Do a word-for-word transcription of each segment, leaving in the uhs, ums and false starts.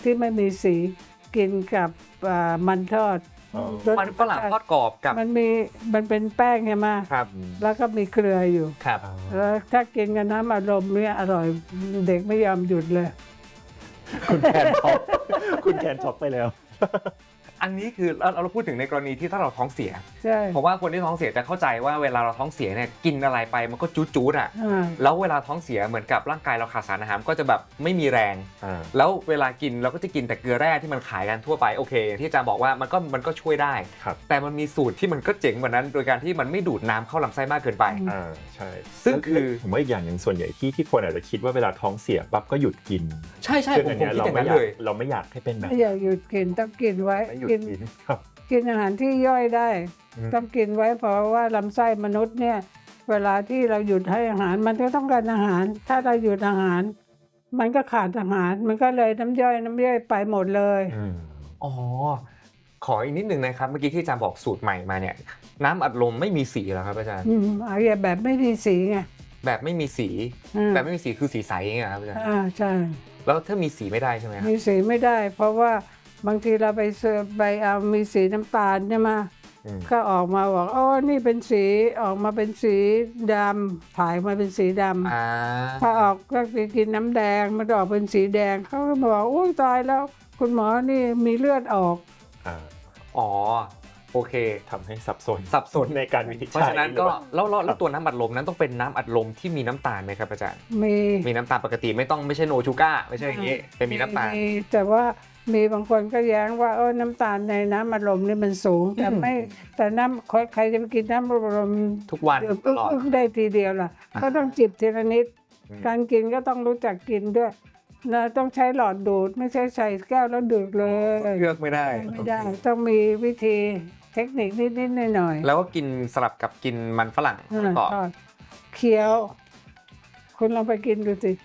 ที่ไม่มีสีกินกับมันทอดมันฝรั่งทอดกรอบกับมันมีมันเป็นแป้งใช่ไหมครับแล้วก็มีเกลืออยู่ครับแล้วถ้ากินกับน้ำอัดลมเนี่ยอร่อยเด็กไม่ยอมหยุดเลยคุณแคนช็อกคุณแคนช็อกไปแล้วอันนี้คือเราพูดถึงในกรณีที่ถ้าเราท้องเสียใช่เพราะว่าคนที่ท้องเสียจะเข้าใจว่าเวลาเราท้องเสียเนี่ยกินอะไรไปมันก็จู๊ดๆอ่ะแล้วเวลาท้องเสียเหมือนกับร่างกายเราขาดสารอาหารก็จะแบบไม่มีแรงแล้วเวลากินเราก็จะกินแต่เกลือแร่ที่มันขายกันทั่วไปโอเคที่อาจารย์บอกว่ามันก็มันก็ช่วยได้แต่มันมีสูตรที่มันก็เจ๋งกว่านั้นโดยการที่มันไม่ดูดน้ำเข้าลำไส้มากเกินไปอ่าใช่ซึ่งคือผมว่าอีกอย่างหนึ่งส่วนใหญ่ที่ที่คนอาจจะคิดว่าเวลาท้องเสียปั๊บก็หยุดกินใช่ใช่ผมคิดอย่างนั้นเลยเราไม่อยากให้เป็นแบบไม่อยากหยุดกินต้องกินไว้กินกินอาหารที่ย่อยได้ต้องกินไว้เพราะว่าลำไส้มนุษย์เนี่ยเวลาที่เราหยุดให้อาหารมันก็ต้องการอาหารถ้าเราหยุดอาหารมันก็ขาดอาหารมันก็เลยน้ำย่อยน้ำย่อยไปหมดเลยอ๋อขออีกนิดนึงนะครับเมื่อกี้ที่อาจารย์บอกสูตรใหม่มาเนี่ยน้ำอัดลมไม่มีสีเหรอครับอาจารย์อืมเอาอย่างแบบไม่มีสีไงแบบไม่มีสีแบบไม่มีสีคือสีใสไงครับอาจารย์อ่าใช่แล้วถ้ามีสีไม่ได้ใช่ไหมครับมีสีไม่ได้เพราะว่าบางทีเราไปเสิร์ฟไปเอามีสีน้ำตาลใช่ไหมก็ออกมาบอกอ๋อนี่เป็นสีออกมาเป็นสีดำถ่ายมาเป็นสีดำถ้าออกก็ไปกินน้ำแดงมันออกเป็นสีแดงเขาก็บอกโอ้ยตายแล้วคุณหมอนี่มีเลือดออกอ๋อโอเคทำให้สับสนสับสนในการวินิจฉัยเพราะฉะนั้นก็แล้วแล้วตัวน้ำอัดลมนั้นต้องเป็นน้ำอัดลมที่มีน้ำตาลไหมครับอาจารย์มีมีน้ำตาลปกติไม่ต้องไม่ใช่โนชูก้าไม่ใช่อย่างนี้เป็นมีน้ำตาลแต่ว่ามีบางคนก็แย้งว่าเออน้ำตาลในน้ำอัดลมนี่มันสูงแต่ไม่แต่น้ำใครจะไปกินน้ำอัดลมทุกวันได้ทีเดียวล่ะก็ต้องจิบทีละนิดการกินก็ต้องรู้จักกินด้วยนะต้องใช้หลอดดูดไม่ใช่ใส่แก้วแล้วดูดเลยเลือกไม่ได้ไม่ได้ต้องมีวิธีเทคนิคนิดๆหน่อยๆแล้วก็กินสลับกับกินมันฝรั่งก็เคี้ยวคุณลองไปกินดูสิ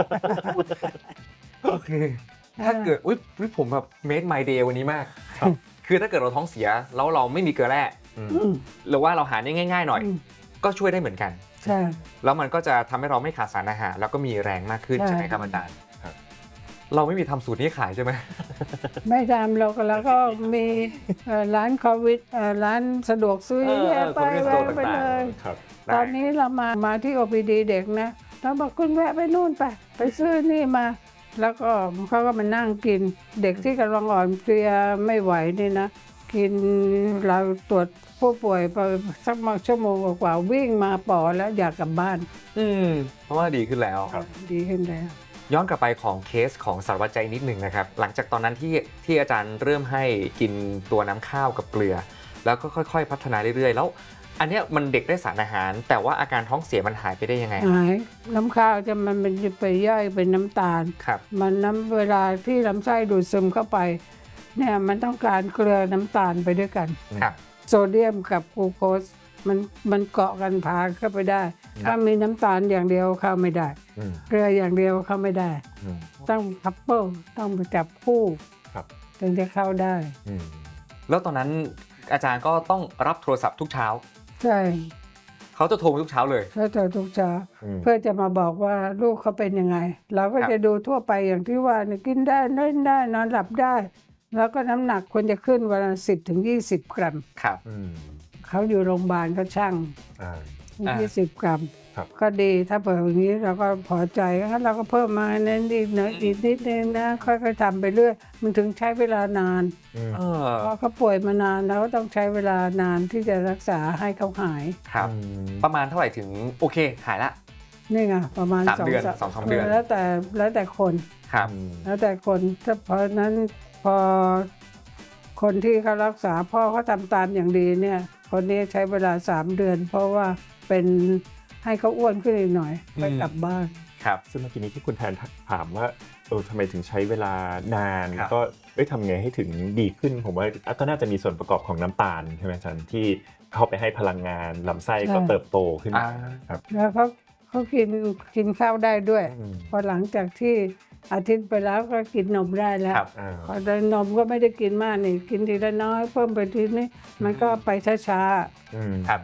โอเคถ้าเกิดอุ้ยผมแบบ make my day วันนี้มากคือถ้าเกิดเราท้องเสียแล้วเราไม่มีเกลือแร่หรือว่าเราหาได้ง่ายๆหน่อยก็ช่วยได้เหมือนกันใช่แล้วมันก็จะทำให้เราไม่ขาดสารอาหารแล้วก็มีแรงมากขึ้นใช่ไหมครับอาจารย์เราไม่มีทำสูตรนี้ขายใช่ไหมไม่ทำเราก็แล้วก็มีร้านโควิดร้านสะดวกซื้อแยกไปแวะไปเลยตอนนี้เรามามาที่ โอ พี ดี เด็กนะเราบอกคุณแวะไปนู่นไปไปซื้อนี่มาแล้วก็เขาก็มานั่งกินเด็กที่กำลังอ่อนเพลียไม่ไหวนี่นะกินเราตรวจผู้ป่วยไปสักชั่วโมงกว่าวิ่งมาปอแล้วอยากกลับบ้านอืมเพราะว่าดีขึ้นแล้วดีขึ้นแล้วย้อนกลับไปของเคสของสารวัตรใจนิดหนึ่งนะครับหลังจากตอนนั้นที่ที่อาจารย์เริ่มให้กินตัวน้ำข้าวกับเกลือแล้วก็ค่อยๆพัฒนาเรื่อยๆแล้วอันนี้มันเด็กได้สารอาหารแต่ว่าอาการท้องเสียมันหายไปได้ยังไงหายน้ำข้าวจะมันเป็นไปย่อยเป็นน้ำตาลมันน้ำเวลาที่ลำไส้ดูดซึมเข้าไปเนี่ยมันต้องการเกลือน้ำตาลไปด้วยกันโซเดียมกับกลูโคสมันมันเกาะกันพาเข้าไปได้ถ้ามีน้ำตาลอย่างเดียวเข้าไม่ได้เกลืออย่างเดียวเข้าไม่ได้ต้องคัพเปิลต้องไปจับคู่ถึงจะเข้าได้แล้วตอนนั้นอาจารย์ก็ต้องรับโทรศัพท์ทุกเช้าใช่เขาจะโทรมาทุกเช้าเลยเขาจะทุกเช้าเพื่อจะมาบอกว่าลูกเขาเป็นยังไงเราก็จะดูทั่วไปอย่างที่ว่ากินได้เล่นได้นอนหลับได้แล้วก็น้ำหนักควรจะขึ้นวันละสิบถึงยี่สิบกรัมครับเขาอยู่โรงพยาบาลเขาช่างยี่สิบกรัมก็ดีถ้าเปิดอย่างนี้เราก็พอใจแล้วเราก็เพิ่มมาเน้นอีกหน่อยอีกนิดนึงนะค่อยๆทำไปเรื่อยมันถึงใช้เวลานานเพราะเขาป่วยมานานแล้วก็ต้องใช้เวลานานที่จะรักษาให้เขาหายครับประมาณเท่าไหร่ถึงโอเคหายละนี่ไงประมาณสามเดือนสองสามเดือนแล้วแต่แล้วแต่คนครับแล้วแต่คนถ้าเพราะนั้นพอคนที่เขารักษาพ่อเขาทำตามอย่างดีเนี่ยคนนี้ใช้เวลาสามเดือนเพราะว่าเป็นให้เขาอ้วนขึ้นอีกหน่อยไปกลับบ้านครับซึ่งเมื่อกี้นี้ที่คุณแทนถามว่าเออทำไมถึงใช้เวลานานก็เอ้ยทำไงให้ถึงดีขึ้นผมว่าก็น่าจะมีส่วนประกอบของน้ำตาลใช่ไหมอาจารย์ที่เข้าไปให้พลังงานลำไส้ก็เติบโตขึ้นครับแล้วเขาเขากินกินข้าวได้ด้วยพอหลังจากที่อาทิตย์ไปแล้วก็กินนมได้แล้วพอได้นมก็ไม่ได้กินมากนี่กินทีละน้อยเพิ่มไปทีนี้มันก็ไปช้าๆครับ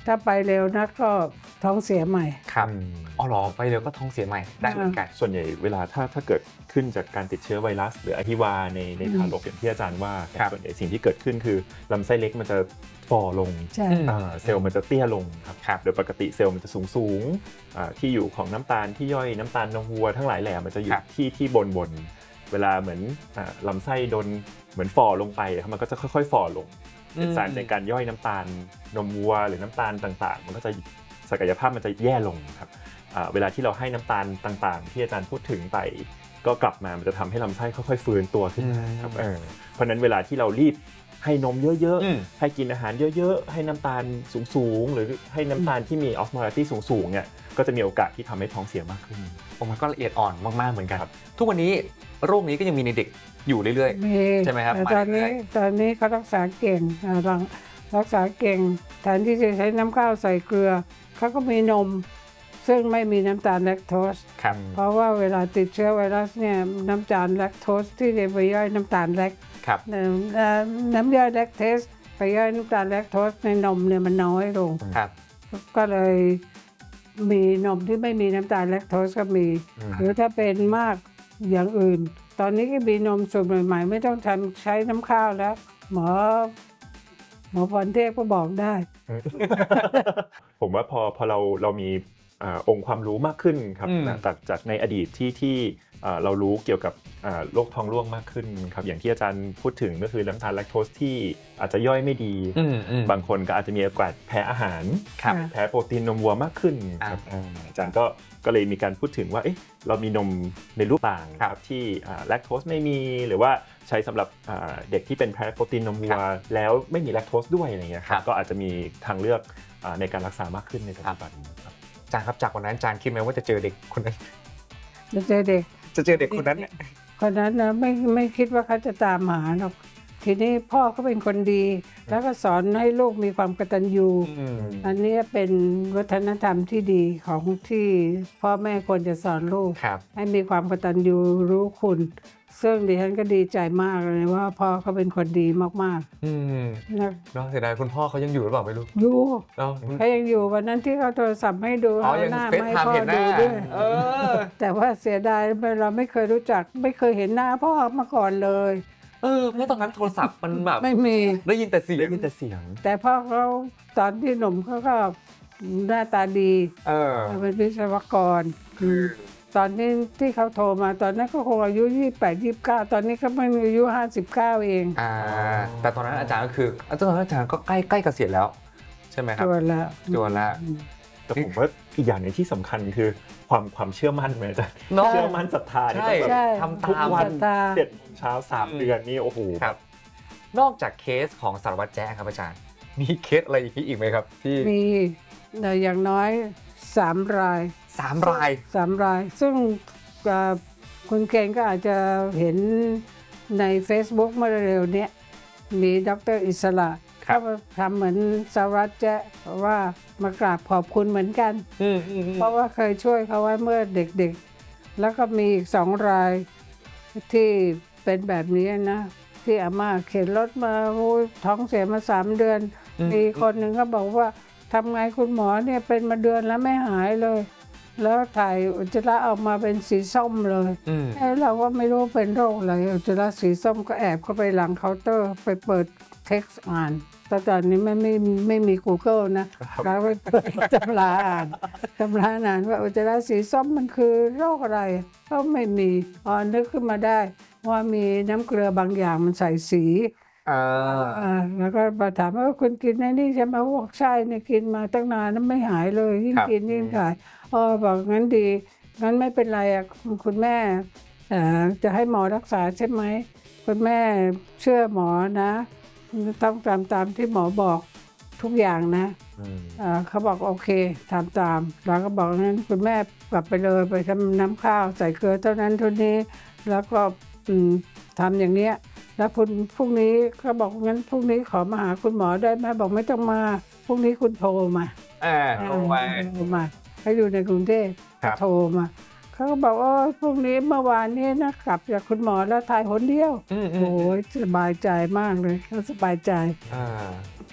ถ้าไปเร็วนะก็ท้องเสียใหม่ครับอ๋อหรอไปเร็วก็ท้องเสียใหม่ได้เหมือนกันส่วนใหญ่เวลาถ้าถ้าเกิดขึ้นจากการติดเชื้อไวรัสหรืออหิวาในในทารกอย่างที่อาจารย์ว่าส่วนใหญ่สิ่งที่เกิดขึ้นคือลำไส้เล็กมันจะฝ่อลงเซลล์มันจะเตี้ยลงครับโดยปกติเซลล์มันจะสูงสูงที่อยู่ของน้ำตาลที่ย่อยน้ำตาลนมวัวทั้งหลายแหล่มันจะอยู่ที่ที่บนบนเวลาเหมือนลำไส้โดนเหมือนฝ่อลงไปมันก็จะค่อยๆฝ่อลงเป็นสารในการย่อยน้ำตาลนมวัวหรือน้ำตาลต่างๆมันก็จะศักยภาพมันจะแย่ลงครับเวลาที่เราให้น้ำตาลต่างๆที่อาจารย์พูดถึงไปก็กลับมามันจะทำให้ลำไส้ค่อยๆฟื้นตัวขึ้นครับเพราะนั้นเวลาที่เรารีบให้นมเยอะๆให้กินอาหารเยอะๆให้น้ำตาลสูงๆหรือให้น้ำตาลที่มีออสโมลาริตี้สูงๆเนี่ยก็จะมีโอกาสที่ทำให้ท้องเสียมากขึ้นมันก็ละเอียดอ่อนมากๆเหมือนกันทุกวันนี้โรคนี้ก็ยังมีในเด็กอยู่เรื่อยๆใช่ไหมครับตอนนี้ตอนนี้เขารักษาเก่งรักษาเก่งแทนที่จะใช้น้ำข้าวใส่เกลือเขาก็มีนมซึ่งไม่มีน้ำตาลแลคโตสเพราะว่าเวลาติดเชื้อไวรัสเนี่ยน้ำตาลแลคโตสที่ไปย่อยน้ำตาลแลคน้ำย่อยแลคเทสไปย่อยน้ำตาลแลคโตสในนมเนี่ยมันน้อยลงก็เลยมีนมที่ไม่มีน้ำตาลแลคโตสก็มีหรือถ้าเป็นมากอย่างอื่นตอนนี้ก็มีนมสูตรใหม่ๆไม่ต้องทำใช้น้ำข้าวแล้วหมอหมอพรเทพก็บอกได้ผมว่าพอพอเราเรามีองค์ความรู้มากขึ้นครับจากจากในอดีตที่ที่เรารู้เกี่ยวกับโรคท้องร่วงมากขึ้นครับอย่างที่อาจารย์พูดถึงก็คือน้ำตาลแลคโตสที่อาจจะย่อยไม่ดีบางคนก็อาจจะมีโอกาสแพ้อาหารแพ้โปรตีนนมวัวมากขึ้นครับอาจารย์ก็ก็เลยมีการพูดถึงว่าเอ๊ะเรามีนมในรูปต่างครับที่แลคโตสไม่มีหรือว่าใช้สำหรับเด็กที่เป็นแพ้โปรตีนนมวัวแล้วไม่มีแลคโตสด้วยอะไรเงี้ยครับก็อาจจะมีทางเลือกในการรักษามากขึ้นในปัจจุบันครับอาจารย์ครับจากวันนั้นอาจารย์คิดไหมว่าจะเจอเด็กคนนั้นจะเจอเด็กจะเจอเด็กคนนั้นเนี่ยคนนั้นนะไม่ไม่คิดว่าเขาจะตามหาหรอกทีนี้พ่อเขาเป็นคนดีแล้วก็สอนให้ลูกมีความกตัญญูอันนี้เป็นวัฒนธรรมที่ดีของที่พ่อแม่ควรจะสอนลูกให้มีความกตัญญูรู้คุณซึ่งดิฉันก็ดีใจมากเลยว่าพ่อเขาเป็นคนดีมากๆอืมนะเนาะเสียดายคุณพ่อเขายังอยู่หรือเปล่าไม่รู้อยู่เขายังอยู่วันนั้นที่เขาโทรศัพท์ให้ดูเอาหน้าไม่พ่อดูด้วยแต่ว่าเสียดายเราไม่เคยรู้จักไม่เคยเห็นหน้าพ่อมาก่อนเลยเออเพราะตอนนั้นโทรศัพท์มันแบบไม่มีได้ยินแต่เสียงได้ยินแต่เสียงแต่พ่อเขาตอนที่หนุ่มเขาก็หน้าตาดีเออเป็นวิศวกรคือตอนนี้ที่เขาโทรมาตอนนั้นก็คงอายุยี่สิบแปด ยี่สิบเก้าตอนนี้เขาเพิ่งอายุห้าสิบเก้าเองอ่าแต่ตอนนั้นอาจารย์ก็คือตอนนั้นอาจารย์ก็ใกล้ใกล้เกษียณแล้วใช่ไหมครับจวนแล้วจวนแล้วแต่ผมว่าอีกอย่างนึงที่สำคัญคือความความเชื่อมั่นไหมอาจารย์เชื่อมั่นศรัทธาใช่ทำตามวันเจ็ดเช้าสามเดือนนี่โอ้โหครับนอกจากเคสของสารวัตรแจ๊ครับอาจารย์มีเคสอะไรอีกไหมครับที่มีอย่างน้อยสามรายสามรายสามรายซึ่งคุณเคนก็อาจจะเห็นใน Facebook เมื่อเร็วนี้มีดร.อิสระเขาทำเหมือนสารวัตรแจ๊ว่ามากราบขอบคุณเหมือนกันเพราะว่าเคยช่วยเขาไว้เมื่อเด็กๆแล้วก็มีอีกสองรายที่เป็นแบบนี้นะที่อาม่าเข็นรถมาท้องเสียมาสามเดือนมีคนหนึ่งเขาบอกว่าทำไงคุณหมอเนี่ยเป็นมาเดือนแล้วไม่หายเลยแล้วถ่ายอุจจาระออกมาเป็นสีส้มเลยแล้วเราก็ไม่รู้เป็นโรคอะไรอุจจาระสีส้มก็แอบเข้าไปหลังเคาน์เตอร์ไปเปิดเท็กซ์อ่านแต่ตอนนี้ไม่ไม่ไม่มี Google นะเราไปเปิดตำราอ่านตำราอ่านว่าอุจจาระสีส้มมันคือโรคอะไรก็ไม่มีอ๋อนึกขึ้นมาได้ว่ามีน้ำเกลือบางอย่างมันใส่สีอ่าแล้วก็มาถามว่าคุณกินในนี่ใช่ไหมบอกใช่เนี่ยกินมาตั้งนานแล้วไม่หายเลยยิ่งกินยิ่งหายอ๋อบอกงั้นดีงั้นไม่เป็นไรอ่ะคุณแม่จะให้หมอรักษาใช่ไหมคุณแม่เชื่อหมอนะต้องตามตามที่หมอบอกทุกอย่างนะเขาบอกโอเคทำตามเราก็บอกงั้นคุณแม่กลับไปเลยไปทำน้ำข้าวใส่เกลือเท่านั้นเท่านี้แล้วก็ทำอย่างเนี้ยแล้วคุณพรุ่งนี้เขาบอกงั้นพรุ่งนี้ขอมาหาคุณหมอได้ไหมบอกไม่ต้องมาพรุ่งนี้คุณโทรมาเออโทรมาโทรมาเขาอยู่ในกรุงเทพโทรมาเขาก็บอกว่าพรุ่งนี้เมื่อวานนี้นะกลับจากคุณหมอแล้วถ่ายหนเดียวโอ้ยสบายใจมากเลยเขาสบายใจ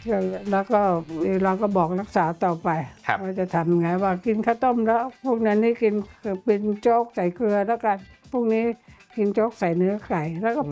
แล้วก็เราก็บอกรักษาต่อไปว่าจะทำไงว่ากินข้าวต้มแล้วพวกนั้นนี่กินเป็นโจ๊กใส่เกลือแล้วกันพวกนี้กินโจ๊กใส่เนื้อไก่แล้วก็